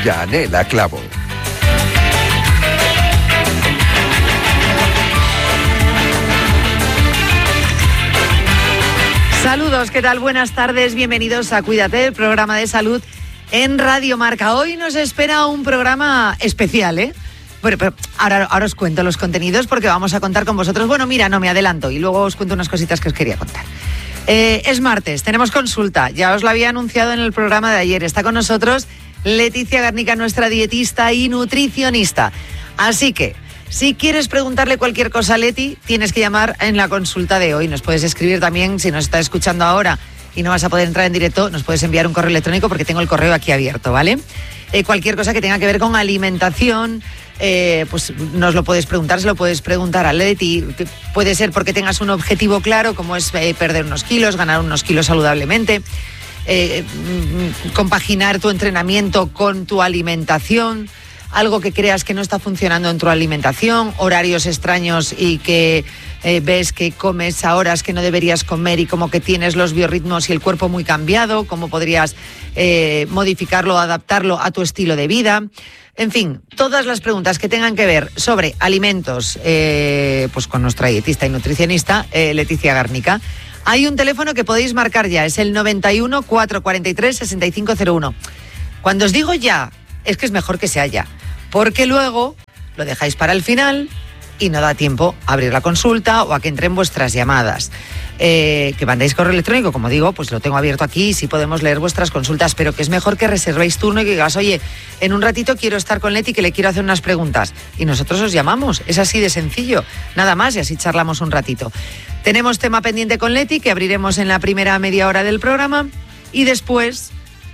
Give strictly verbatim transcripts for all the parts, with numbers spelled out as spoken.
Yanela Clavo. Saludos, ¿qué tal? Buenas tardes, bienvenidos a Cuídate, el programa de salud en Radio Marca. Hoy nos espera un programa especial, ¿eh? Bueno, pero ahora, ahora os cuento los contenidos porque vamos a contar con vosotros. Bueno, mira, no me adelanto y luego os cuento unas cositas que os quería contar. Eh, es martes, tenemos consulta, ya os lo había anunciado en el programa de ayer. Está con nosotros Leticia Garnica, nuestra dietista y nutricionista. Así que, si quieres preguntarle cualquier cosa a Leti, tienes que llamar en la consulta de hoy. Nos puedes escribir también, si nos estás escuchando ahora y no vas a poder entrar en directo, nos puedes enviar un correo electrónico porque tengo el correo aquí abierto, ¿vale? Eh, cualquier cosa que tenga que ver con alimentación, eh, pues nos lo puedes preguntar, se lo puedes preguntar a Leti. Puede ser porque tengas un objetivo claro, como es eh, perder unos kilos, ganar unos kilos saludablemente, eh, compaginar tu entrenamiento con tu alimentación, algo que creas que no está funcionando en tu alimentación, horarios extraños y que eh, ves que comes a horas que no deberías comer y como que tienes los biorritmos y el cuerpo muy cambiado, cómo podrías eh, modificarlo o adaptarlo a tu estilo de vida. En fin, todas las preguntas que tengan que ver sobre alimentos, eh, pues con nuestra dietista y nutricionista, eh, Leticia Garnica. Hay un teléfono que podéis marcar ya, es el noventa y uno, cuatrocientos cuarenta y tres, sesenta y cinco cero uno. Cuando os digo ya, es que es mejor que sea ya, porque luego lo dejáis para el final y no da tiempo a abrir la consulta o a que entren vuestras llamadas. Eh, que mandéis correo electrónico, como digo, pues lo tengo abierto aquí, sí podemos leer vuestras consultas, pero que es mejor que reservéis turno y que digas, oye, en un ratito quiero estar con Leti que le quiero hacer unas preguntas. Y nosotros os llamamos, es así de sencillo, nada más, y así charlamos un ratito. Tenemos tema pendiente con Leti que abriremos en la primera media hora del programa y después,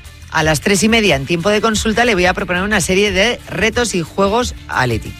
a las tres y media, en tiempo de consulta, le voy a proponer una serie de retos y juegos a Leti.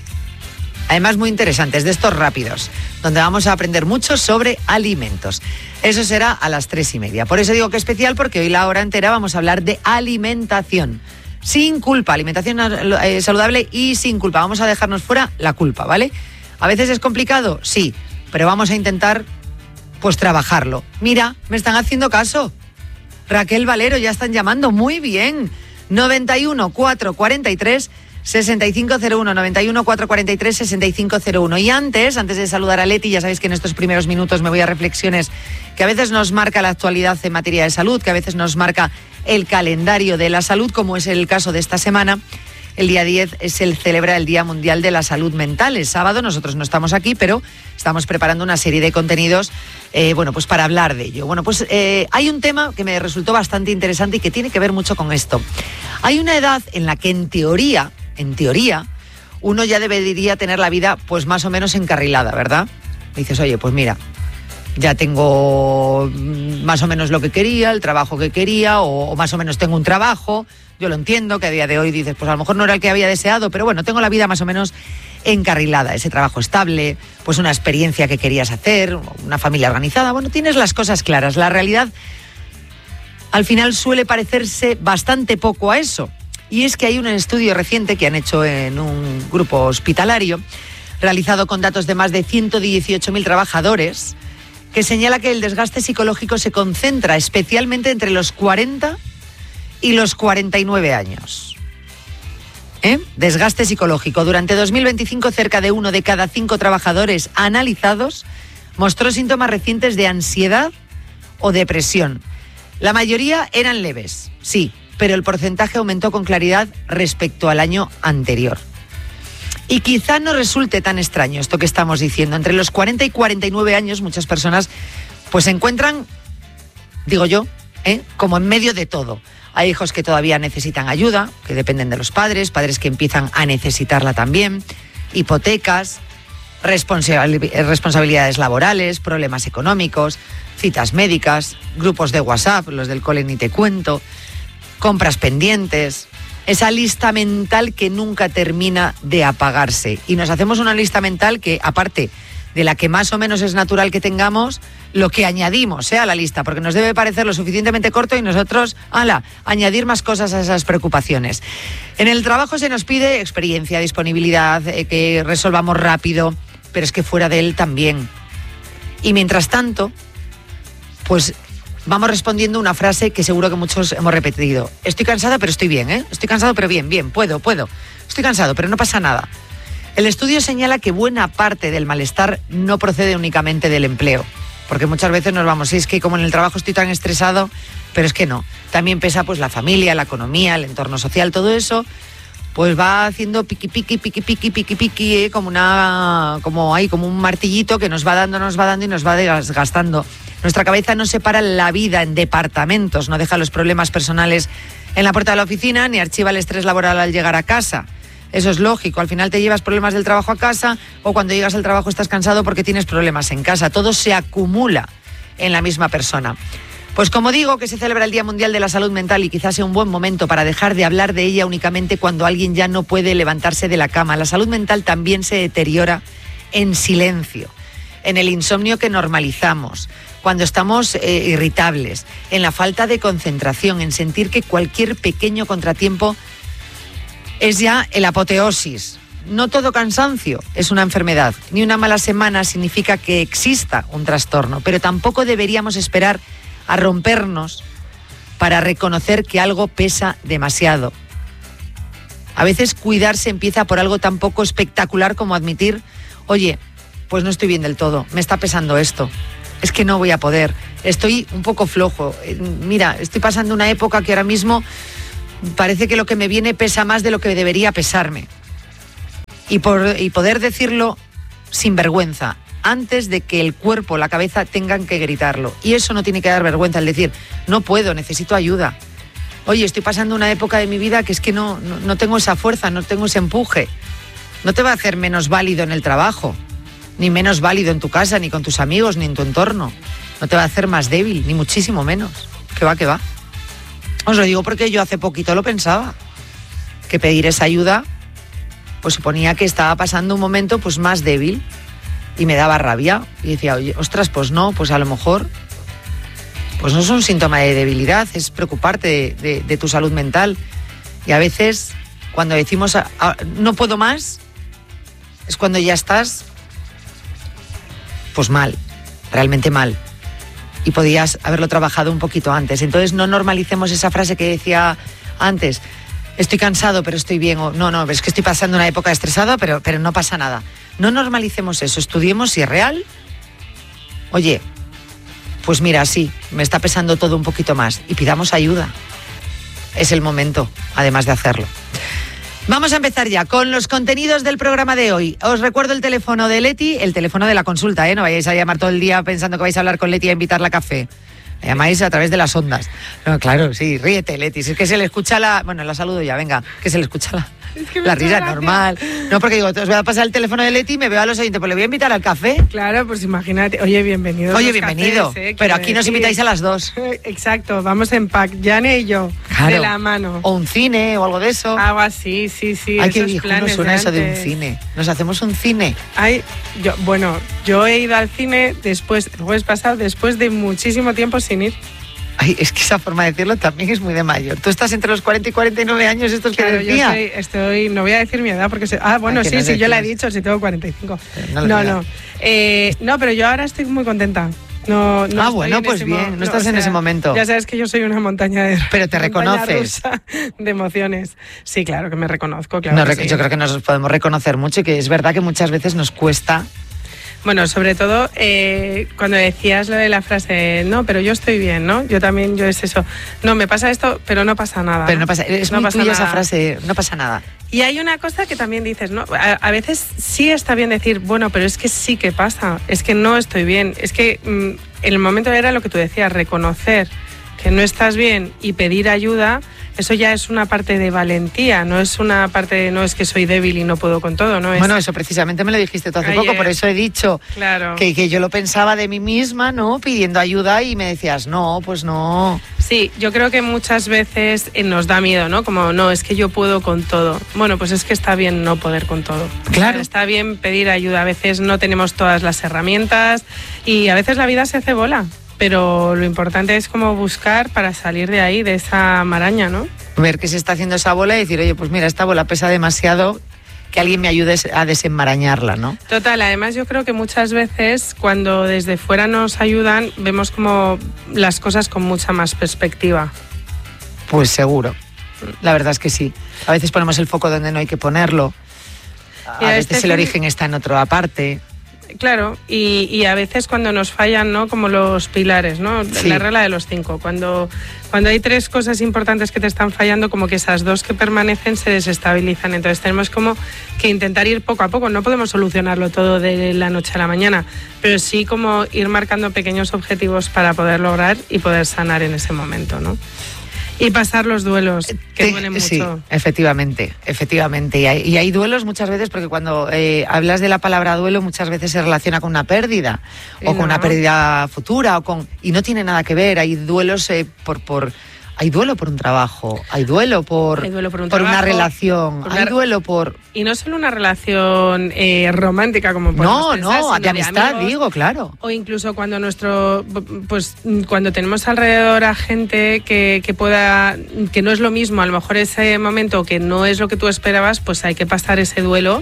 Además, muy interesantes, de estos rápidos, donde vamos a aprender mucho sobre alimentos. Eso será a las tres y media. Por eso digo que especial, porque hoy la hora entera vamos a hablar de alimentación. Sin culpa, alimentación eh, saludable y sin culpa. Vamos a dejarnos fuera la culpa, ¿vale? A veces es complicado, sí, pero vamos a intentar, pues, trabajarlo. Mira, me están haciendo caso. Raquel Valero, ya están llamando, muy bien. noventa y uno, cuatrocientos cuarenta y tres, sesenta y cinco cero uno, noventa y uno, cuatrocientos cuarenta y tres, sesenta y cinco cero uno. Y antes, antes de saludar a Leti, ya sabéis que en estos primeros minutos me voy a reflexiones que a veces nos marca la actualidad en materia de salud, que a veces nos marca el calendario de la salud, como es el caso de esta semana. El día diez se celebra el Día Mundial de la Salud Mental. El sábado nosotros no estamos aquí, pero estamos preparando una serie de contenidos, eh, bueno, pues para hablar de ello. Bueno, pues eh, hay un tema que me resultó bastante interesante y que tiene que ver mucho con esto. Hay una edad en la que en teoría, en teoría, uno ya debería tener la vida pues más o menos encarrilada, ¿verdad? Dices, oye, pues mira, ya tengo más o menos lo que quería, el trabajo que quería, o, o más o menos tengo un trabajo. Yo lo entiendo, que a día de hoy dices, pues a lo mejor no era el que había deseado, pero bueno, tengo la vida más o menos encarrilada, ese trabajo estable, pues una experiencia que querías hacer, una familia organizada, bueno, tienes las cosas claras. La realidad al final suele parecerse bastante poco a eso. Y es que hay un estudio reciente que han hecho en un grupo hospitalario, realizado con datos de más de ciento dieciocho mil trabajadores, que señala que el desgaste psicológico se concentra especialmente entre los cuarenta y los cuarenta y nueve años. ¿Eh? Desgaste psicológico. Durante dos mil veinticinco, cerca de uno de cada cinco trabajadores analizados mostró síntomas recientes de ansiedad o depresión. La mayoría eran leves, sí, pero el porcentaje aumentó con claridad respecto al año anterior. Y quizá no resulte tan extraño esto que estamos diciendo. Entre los cuarenta y cuarenta y nueve años, muchas personas pues se encuentran, digo yo, ¿eh? como en medio de todo. Hay hijos que todavía necesitan ayuda, que dependen de los padres, padres que empiezan a necesitarla también, hipotecas, responsabilidades laborales, problemas económicos, citas médicas, grupos de WhatsApp, los del cole ni te cuento, compras pendientes, esa lista mental que nunca termina de apagarse. Y nos hacemos una lista mental que, aparte de la que más o menos es natural que tengamos, lo que añadimos ¿eh? a la lista, porque nos debe parecer lo suficientemente corto y nosotros, ala, añadir más cosas a esas preocupaciones. En el trabajo se nos pide experiencia, disponibilidad, eh, que resolvamos rápido, pero es que fuera de él también. Y mientras tanto, pues vamos respondiendo una frase que seguro que muchos hemos repetido. Estoy cansada, pero estoy bien, ¿eh? Estoy cansado, pero bien, bien, puedo, puedo. Estoy cansado, pero no pasa nada. El estudio señala que buena parte del malestar no procede únicamente del empleo, porque muchas veces nos vamos, sí, es que como en el trabajo estoy tan estresado, pero es que no. También pesa pues la familia, la economía, el entorno social, todo eso, pues va haciendo piqui piqui piqui piqui piqui piqui, ¿eh? como una como hay como un martillito que nos va dando, nos va dando y nos va desgastando. Nuestra cabeza no separa la vida en departamentos, no deja los problemas personales en la puerta de la oficina ni archiva el estrés laboral al llegar a casa. Eso es lógico, al final te llevas problemas del trabajo a casa o cuando llegas al trabajo estás cansado porque tienes problemas en casa. Todo se acumula en la misma persona. Pues como digo, que se celebra el Día Mundial de la Salud Mental y quizás sea un buen momento para dejar de hablar de ella únicamente cuando alguien ya no puede levantarse de la cama. La salud mental también se deteriora en silencio, en el insomnio que normalizamos, cuando estamos eh, irritables, en la falta de concentración, en sentir que cualquier pequeño contratiempo es ya el apoteosis. No todo cansancio es una enfermedad, ni una mala semana significa que exista un trastorno, pero tampoco deberíamos esperar a rompernos para reconocer que algo pesa demasiado. A veces cuidarse empieza por algo tan poco espectacular como admitir, oye, pues no estoy bien del todo, me está pesando esto, es que no voy a poder, estoy un poco flojo, mira, estoy pasando una época que ahora mismo parece que lo que me viene pesa más de lo que debería pesarme. Y, por, y poder decirlo sin vergüenza, antes de que el cuerpo, la cabeza tengan que gritarlo. Y eso no tiene que dar vergüenza, el decir, no puedo, necesito ayuda. Oye, estoy pasando una época de mi vida que es que no, no, no tengo esa fuerza, no tengo ese empuje. No te va a hacer menos válido en el trabajo, ni menos válido en tu casa, ni con tus amigos, ni en tu entorno. No te va a hacer más débil, ni muchísimo menos. Que va, que va. Os lo digo porque yo hace poquito lo pensaba, que pedir esa ayuda pues suponía que estaba pasando un momento pues más débil y me daba rabia y decía, oye, ostras, pues no, pues a lo mejor pues no es un síntoma de debilidad, es preocuparte de, de, de tu salud mental. Y a veces cuando decimos a, a, no puedo más, es cuando ya estás pues mal, realmente mal. Y podías haberlo trabajado un poquito antes. Entonces no normalicemos esa frase que decía antes, estoy cansado pero estoy bien, o no, no, es que estoy pasando una época estresada, pero, pero no pasa nada. No normalicemos eso, estudiemos si es real. Oye, pues mira, sí, me está pesando todo un poquito más y pidamos ayuda. Es el momento, además de hacerlo. Vamos a empezar ya con los contenidos del programa de hoy. Os recuerdo el teléfono de Leti, el teléfono de la consulta, ¿eh? No vayáis a llamar todo el día pensando que vais a hablar con Leti y a invitarla a café. La llamáis a través de las ondas. No, claro, sí, ríete, Leti. Si es que se le escucha la... Bueno, la saludo ya, venga, que se le escucha la... Es que la risa normal. No, porque digo, os voy a pasar el teléfono de Leti y me veo a los oyentes, pues le voy a invitar al café. Claro, pues imagínate. Oye, bienvenido. Oye, bienvenido. Cafés, ¿eh? Pero aquí nos invitáis a las dos. Exacto, vamos en pack, Jane y yo, claro, de la mano. O un cine o algo de eso. Algo así, sí, sí. Ay, qué viejo nos suena eso de un cine. Nos hacemos un cine. Ay, yo, bueno, yo he ido al cine después, el jueves pasado, después de muchísimo tiempo sin ir. Ay, es que esa forma de decirlo también es muy de mayor. Tú estás entre los cuarenta y cuarenta y nueve años, esto es claro, que decía. Yo estoy, estoy, no voy a decir mi edad porque... Se, ah, bueno, Ay, sí, no sí, decías. Yo la he dicho, si tengo cuarenta y cinco. No, no, no. Eh, no, pero yo ahora estoy muy contenta. No, no ah, bueno, pues bien, no, no estás no, en sea, ese momento. Ya sabes que yo soy una montaña de... Pero te reconoces. De emociones. Sí, claro que me reconozco, claro. No, que sí. Yo creo que nos podemos reconocer mucho y que es verdad que muchas veces nos cuesta... Bueno, sobre todo eh, cuando decías lo de la frase, no, pero yo estoy bien, ¿no? Yo también, yo es eso. No, me pasa esto, pero no pasa nada. Pero no pasa, es no muy pasa tuya nada. Esa frase, no pasa nada. Y hay una cosa que también dices, ¿no? A, a veces sí está bien decir, bueno, pero es que sí que pasa, es que no estoy bien. Es que mm, en el momento era lo que tú decías, reconocer que no estás bien y pedir ayuda. Eso ya es una parte de valentía, no es una parte de no es que soy débil y no puedo con todo, ¿no? Es... Bueno, eso precisamente me lo dijiste tú hace Ayer. poco, por eso he dicho claro. que, que yo lo pensaba de mí misma, ¿no? Pidiendo ayuda y me decías, no, pues no. Sí, yo creo que muchas veces nos da miedo, ¿no? Como, no, es que yo puedo con todo. Bueno, pues es que está bien no poder con todo. Claro. Está bien pedir ayuda, a veces no tenemos todas las herramientas y a veces la vida se hace bola. Pero lo importante es como buscar para salir de ahí, de esa maraña, ¿no? Ver que se está haciendo esa bola y decir, oye, pues mira, esta bola pesa demasiado que alguien me ayude a desenmarañarla, ¿no? Total, además yo creo que muchas veces cuando desde fuera nos ayudan, vemos como las cosas con mucha más perspectiva. Pues seguro, la verdad es que sí. A veces ponemos el foco donde no hay que ponerlo, a veces este el fin... origen está en otra parte. Claro, y, y a veces cuando nos fallan, ¿no? Como los pilares, ¿no? Sí. La regla de los cinco. Cuando, cuando hay tres cosas importantes que te están fallando, como que esas dos que permanecen se desestabilizan. Entonces tenemos como que intentar ir poco a poco. No podemos solucionarlo todo de la noche a la mañana, pero sí como ir marcando pequeños objetivos para poder lograr y poder sanar en ese momento, ¿no? Y pasar los duelos, que Te, duelen mucho. Sí, efectivamente, efectivamente. Y hay, y hay duelos muchas veces, porque cuando eh, hablas de la palabra duelo, muchas veces se relaciona con una pérdida, y o no. con una pérdida futura, o con y no tiene nada que ver. Hay duelos eh, por... por Hay duelo por un trabajo, hay duelo por, hay duelo por, un por trabajo, una relación, por hay una... duelo por... Y no solo una relación eh, romántica como No, pensar, no, sino de amistad, amigos, digo, claro. O incluso cuando nuestro, pues cuando tenemos alrededor a gente que, que pueda, que no es lo mismo, a lo mejor ese momento que no es lo que tú esperabas, pues hay que pasar ese duelo.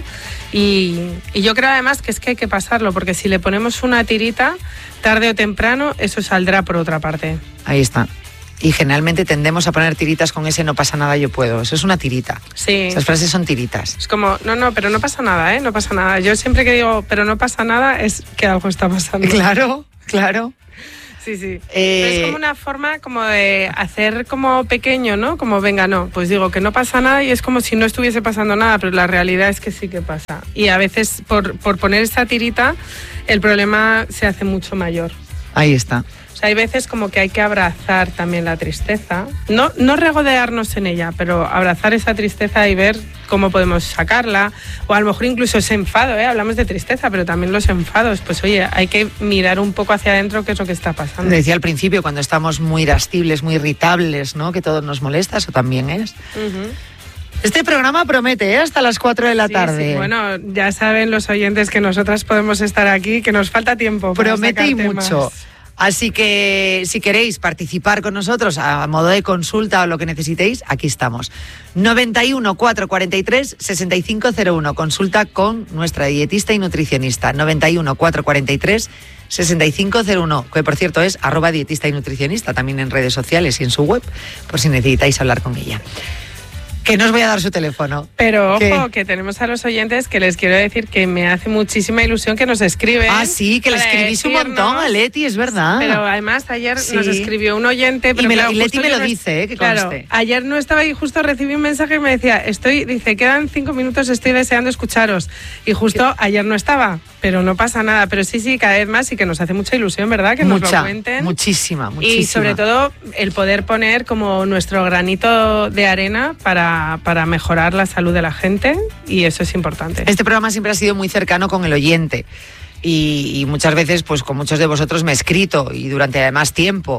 Y, y yo creo además que es que hay que pasarlo, porque si le ponemos una tirita, tarde o temprano, eso saldrá por otra parte. Ahí está. Y generalmente tendemos a poner tiritas con ese no pasa nada, yo puedo. Eso es una tirita. Sí. Esas frases son tiritas. Es como, no, no, pero no pasa nada, ¿eh? No pasa nada. Yo siempre que digo, pero no pasa nada, es que algo está pasando. Claro, claro. Sí, sí. Eh... Pero es como una forma como de hacer como pequeño, ¿no? Como, venga, no, pues digo que no pasa nada y es como si no estuviese pasando nada, pero la realidad es que sí que pasa. Y a veces por, por poner esa tirita, el problema se hace mucho mayor. Ahí está. O sea, hay veces como que hay que abrazar también la tristeza. No, no regodearnos en ella, pero abrazar esa tristeza y ver cómo podemos sacarla. O a lo mejor incluso ese enfado, ¿eh? Hablamos de tristeza, pero también los enfados. Pues oye, hay que mirar un poco hacia adentro qué es lo que está pasando. Decía al principio, cuando estamos muy irascibles, muy irritables, ¿no? Que todo nos molesta, eso también es. Uh-huh. Este programa promete, ¿eh? Hasta las cuatro de la sí, tarde. Sí. Bueno, ya saben los oyentes que nosotras podemos estar aquí, que nos falta tiempo. Promete y temas. mucho. Así que si queréis participar con nosotros a modo de consulta o lo que necesitéis, aquí estamos. noventa y uno, cuatrocientos cuarenta y tres, sesenta y cinco cero uno. Consulta con nuestra dietista y nutricionista. noventa y uno, cuatrocientos cuarenta y tres, sesenta y cinco cero uno. Que por cierto es arroba dietista y nutricionista, también en redes sociales y en su web, por si necesitáis hablar con ella. Que no os voy a dar su teléfono. Pero ojo, ¿Qué? que tenemos a los oyentes que les quiero decir que me hace muchísima ilusión que nos escriben. Ah, sí, que le escribís un montón a Leti, es verdad. Pero además ayer sí. nos escribió un oyente. Pero y, me, claro, y Leti me lo no, dice, ¿eh? Que claro, conste. Ayer no estaba y justo recibí un mensaje y me decía, estoy, dice, quedan cinco minutos, estoy deseando escucharos. Y justo ¿Qué? Ayer no estaba, pero no pasa nada. Pero sí, sí, cada vez más y que nos hace mucha ilusión, ¿verdad? Que Mucha, nos lo cuenten. Muchísima, muchísima. Y sobre todo el poder poner como nuestro granito de arena para, para mejorar la salud de la gente, y eso es importante. Este programa siempre ha sido muy cercano con el oyente y, y muchas veces pues con muchos de vosotros me he escrito y durante además tiempo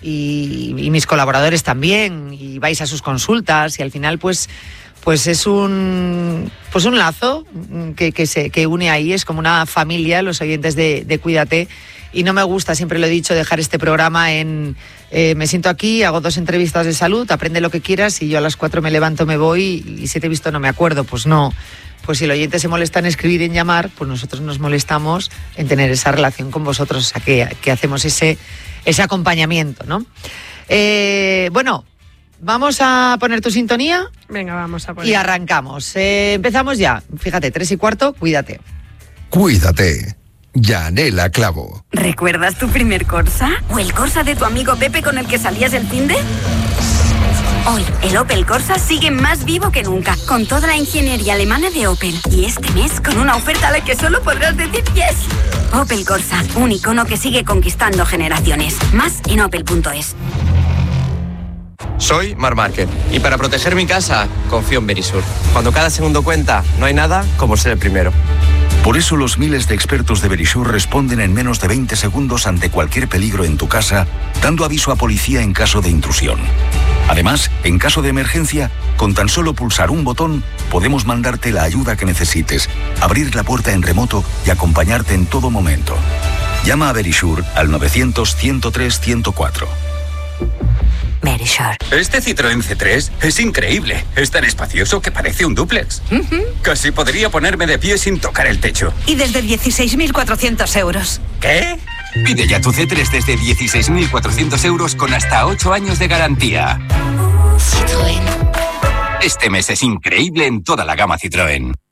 y, y mis colaboradores también, y vais a sus consultas y al final pues pues es un pues un lazo que, que se que une ahí, es como una familia los oyentes de, de Cuídate. Y no me gusta, siempre lo he dicho, dejar este programa en eh, me siento aquí, hago dos entrevistas de salud, aprende lo que quieras y yo a las cuatro me levanto, me voy y si te he visto no me acuerdo. Pues no, pues si el oyente se molesta en escribir y en llamar, pues nosotros nos molestamos en tener esa relación con vosotros, o sea que, que hacemos ese, ese acompañamiento, ¿no? Eh, bueno, vamos a poner tu sintonía. Venga, vamos a poner. Y arrancamos. Eh, empezamos ya, fíjate, tres y cuarto, Cuídate. Cuídate. Yanela Clavo. ¿Recuerdas tu primer Corsa? ¿O el Corsa de tu amigo Pepe con el que salías el finde? Hoy, el Opel Corsa sigue más vivo que nunca, con toda la ingeniería alemana de Opel. Y este mes, con una oferta a la que solo podrás decir yes. Opel Corsa, un icono que sigue conquistando generaciones. Más en opel punto es. Soy Marc Márquez y para proteger mi casa, confío en Verisur. Cuando cada segundo cuenta, no hay nada como ser el primero. Por eso los miles de expertos de Verisur responden en menos de veinte segundos ante cualquier peligro en tu casa, dando aviso a policía en caso de intrusión. Además, en caso de emergencia, con tan solo pulsar un botón, podemos mandarte la ayuda que necesites, abrir la puerta en remoto y acompañarte en todo momento. Llama a Verisur al novecientos, ciento tres, ciento cuatro. Verisure. Este Citroën C tres es increíble. Es tan espacioso que parece un dúplex. Uh-huh. Casi podría ponerme de pie sin tocar el techo. Y desde dieciséis mil cuatrocientos euros. ¿Qué? Pide ya tu C tres desde dieciséis mil cuatrocientos euros con hasta ocho años de garantía. Citroën. Este mes es increíble en toda la gama Citroën.